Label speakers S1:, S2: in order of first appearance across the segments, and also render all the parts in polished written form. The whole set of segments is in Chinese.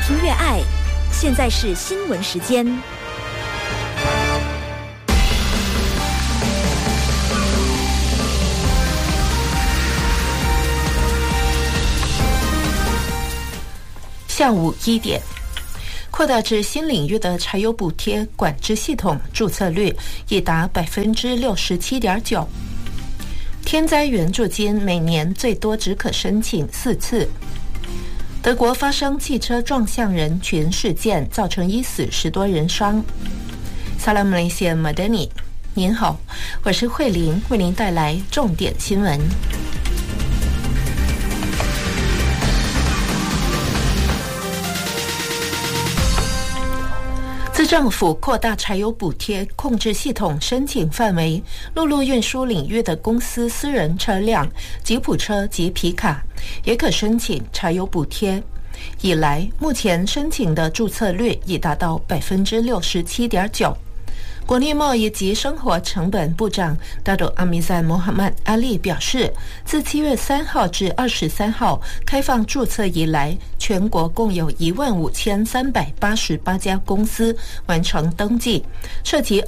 S1: 听越爱。现在是新闻时间。
S2: 下午1点，扩大至新领域的柴油补贴管制系统注册率已达 67.9%。天灾援助金每年最多只可申请4次。德国发生汽车撞向人群事件，造成1死10多人伤。Salam Malaysia Madani， 您好，我是慧玲，为您带来重点新闻。自政府扩大柴油补贴控制系统申请范围，陆路运输领域的公司私人车辆、吉普车及皮卡也可申请柴油补贴。以来，目前申请的注册率已达到 67.9%。国内贸易及生活成本部长大都阿米赞·穆罕默阿利表示，自7月3号至23号开放注册以来，全国共有15388家公司完成登记，涉及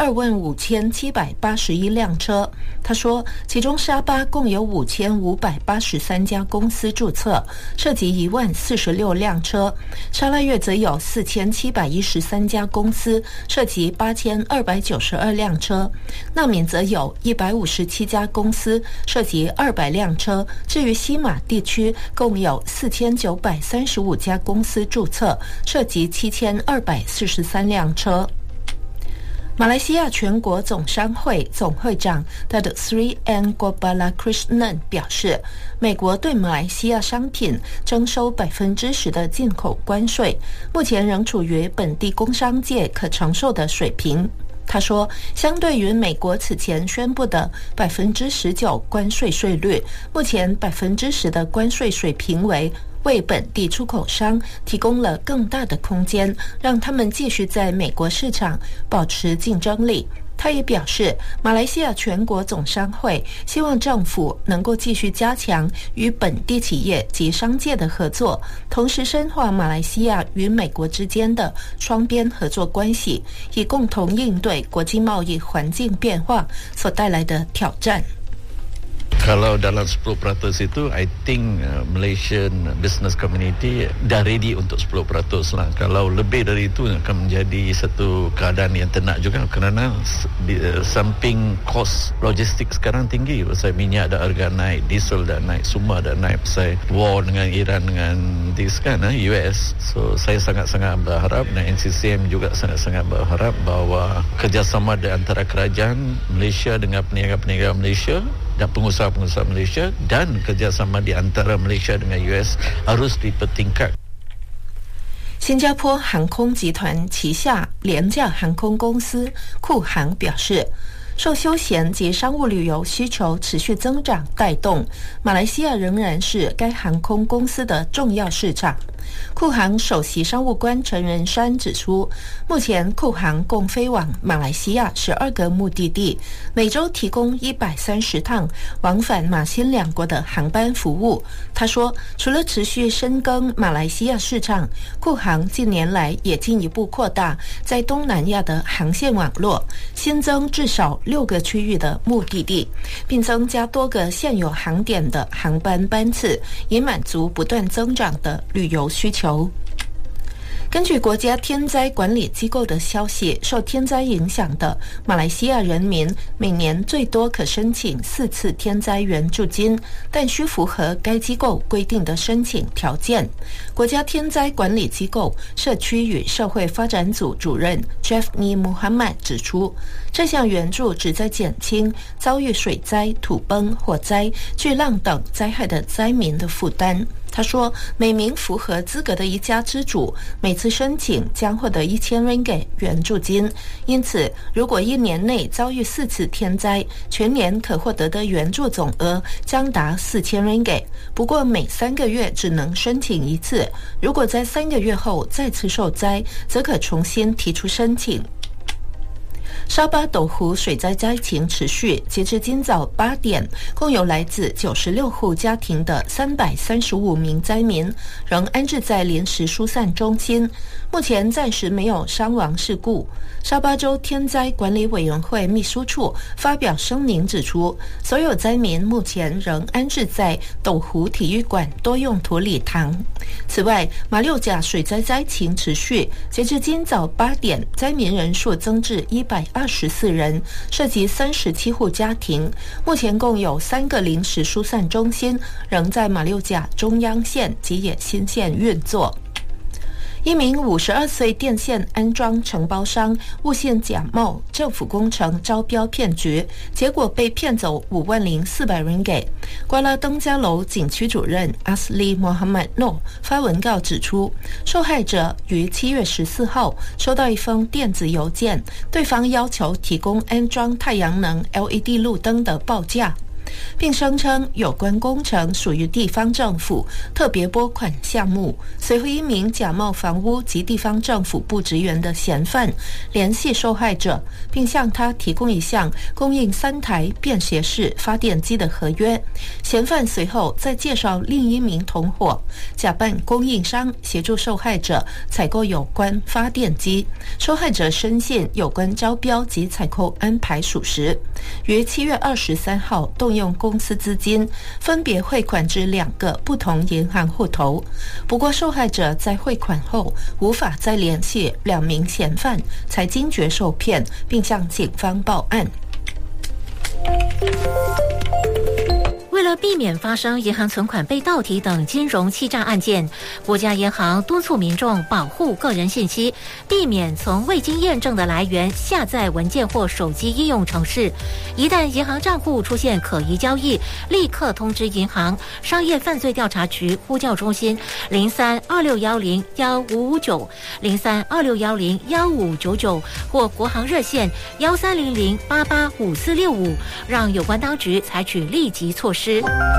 S2: 25781辆车。他说，其中沙巴共有5583家公司注册，涉及10046辆车；沙拉越则有4713家公司，涉及8292辆车；纳缅则有157家公司，涉及200辆车。至于西马地区，共有4935家公司注册，涉及7243辆车。马来西亚全国总商会总会长 Datuk Sri N Gopalakrishnan 表示，美国对马来西亚商品征收 10% 的进口关税，目前仍处于本地工商界可承受的水平。他说，相对于美国此前宣布的 19% 关税税率，目前 10% 的关税水平为本地出口商提供了更大的空间，让他们继续在美国市场保持竞争力。他也表示，马来西亚全国总商会希望政府能够继续加强与本地企业及商界的合作，同时深化马来西亚与美国之间的双边合作关系，以共同应对国际贸易环境变化所带来的挑战。
S3: Kalau dalam 10% itu, I think Malaysian business community dah ready untuk 10% lah. Kalau lebih dari itu akan menjadi satu keadaan yang tenak juga kerana samping kos logistik sekarang tinggi. Pasal minyak dah harga naik, diesel dah naik, semua dah naik. Pasal war dengan Iran dengan US. So saya sangat-sangat berharap dan NCCM juga sangat-sangat berharap bahawa kerjasama di antara kerajaan Malaysia dengan peniaga-peniaga Malaysia dan pengusaha-pengusaha Malaysia dan kerjasama di antara Malaysia dengan US harus dipertingkat。
S2: 新加坡航空集团旗下廉价航空公司酷航表示，受休闲及商务旅游需求持续增长带动，马来西亚仍然是该航空公司的重要市场。酷航首席商务官陈仁山指出，目前酷航共飞往马来西亚12个目的地，每周提供130趟往返马新两国的航班服务。他说，除了持续深耕马来西亚市场，酷航近年来也进一步扩大在东南亚的航线网络，新增至少6个区域的目的地，并增加多个现有航点的航班班次，以满足不断增长的旅游需求。根据国家天灾管理机构的消息，受天灾影响的马来西亚人民每年最多可申请4次天灾援助金，但需符合该机构规定的申请条件。国家天灾管理机构社区与社会发展组主任 Jeffney Muhammad 指出，这项援助旨在减轻遭遇水灾、土崩、火灾、巨浪等灾害的灾民的负担。他说，每名符合资格的一家之主每次申请将获得1000 ringgit 援助金，因此如果1年内遭遇4次天灾，全年可获得的援助总额将达4000 ringgit。不过每3个月只能申请1次，如果在3个月后再次受灾，则可重新提出申请。 沙巴斗湖水灾灾情持续，截至今早8点，共有来自96户家庭的335名灾民仍安置在临时疏散中心，目前暂时没有伤亡事故。沙巴州天灾管理委员会秘书处发表声明指出，所有灾民目前仍安置在斗湖体育馆多用途礼堂。此外，马六甲水灾灾情持续，截至今早8点，灾民人数增至124人，涉及37户家庭。目前共有3个临时疏散中心仍在马六甲中央线及野新线运作。一名52岁电线安装承包商误信假冒政府工程招标骗局，结果被骗走50400ringgit。瓜拉登嘉楼景区主任阿斯利·莫罕默诺发文告指出，受害者于7月14号收到一封电子邮件，对方要求提供安装太阳能 LED 路灯的报价，并声称有关工程属于地方政府特别拨款项目。随后，一名假冒房屋及地方政府部职员的嫌犯联系受害者，并向他提供一项供应3台便携式发电机的合约。嫌犯随后再介绍另一名同伙，假扮供应商协助受害者采购有关发电机。受害者深信有关招标及采购安排属实，于7月23号动用公司资金，分别汇款至2个不同银行户头。不过，受害者在汇款后无法再联系2名嫌犯，才惊觉受骗，并向警方报案。
S4: 为了避免发生银行存款被盗提等金融欺诈案件，国家银行敦促民众保护个人信息，避免从未经验证的来源下载文件或手机应用程式。一旦银行账户出现可疑交易，立刻通知银行、商业犯罪调查局呼叫中心0326101559、0326101599或国行热线1300885465，让有关当局采取立即措施。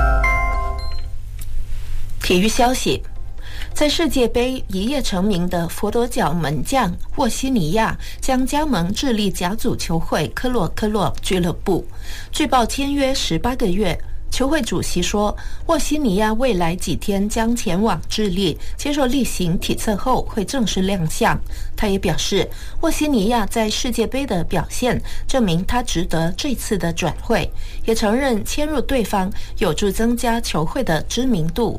S2: 体育消息，在世界杯一夜成名的佛得角门将沃西尼亚将加盟智利甲组球会科洛俱乐部，据报签约18个月。球会主席说，沃西尼亚未来几天将前往智利接受例行体测后会正式亮相。他也表示，沃西尼亚在世界杯的表现证明他值得这次的转会，也承认迁入对方有助增加球会的知名度。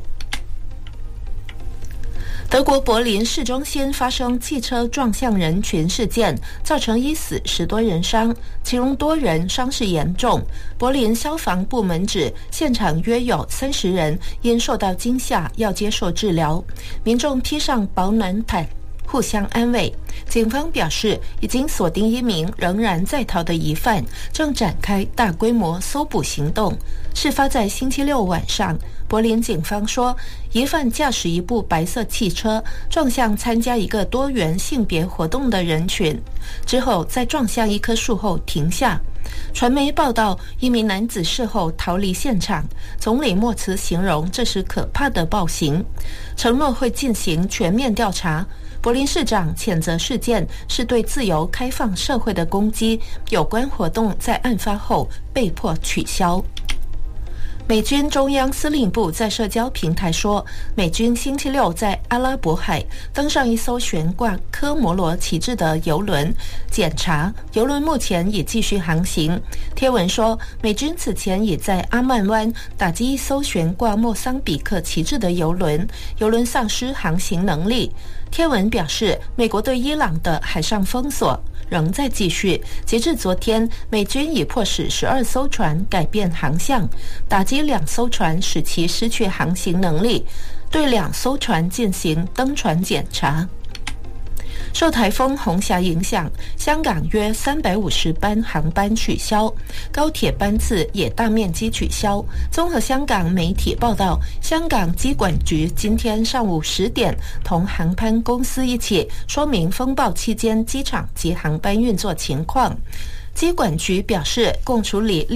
S2: 德国柏林市中心发生汽车撞向人群事件，造成1死10多人伤，其中多人伤势严重。柏林消防部门指，现场约有30人因受到惊吓要接受治疗，民众披上保暖毯互相安慰。警方表示，已经锁定1名仍然在逃的疑犯，正展开大规模搜捕行动。事发在星期六晚上，柏林警方说，疑犯驾驶一部白色汽车撞向参加一个多元性别活动的人群，之后在撞向一棵树后停下。传媒报道，一名男子事后逃离现场。总理莫茨形容这是可怕的暴行，承诺会进行全面调查。柏林市长谴责事件是对自由开放社会的攻击，有关活动在案发后被迫取消。美军中央司令部在社交平台说，美军星期六在阿拉伯海登上一艘悬挂科摩罗旗帜的邮轮，检查邮轮目前已继续航行。贴文说，美军此前已在阿曼湾打击一艘悬挂莫桑比克旗帜的邮轮，邮轮丧失航行能力。贴文表示，美国对伊朗的海上封锁仍在继续。截至昨天，美军已迫使12艘船改变航向，打击2艘船使其失去航行能力，对2艘船进行登船检查。受台风红霞影响，香港约350班航班取消，高铁班次也大面积取消。综合香港媒体报道，香港机管局今天上午10点同航班公司一起说明风暴期间机场及航班运作情况。机管局表示，共处理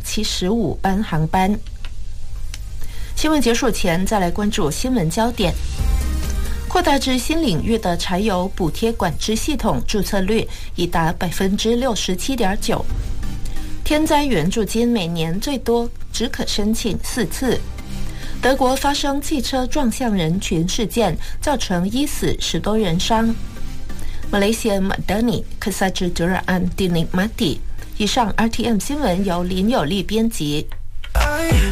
S2: 675班航班。新闻结束前，再来关注新闻焦点。 扩大至新领域的柴油补贴管制系统注册率已达 67.9%。天灾援助金每年最多只可申请4次。德国发生汽车撞向人群事件，造成1死10多人伤。Malaysia Madani Kesejahteraan Dinikmati。以上 RTM 新闻由林有利编辑。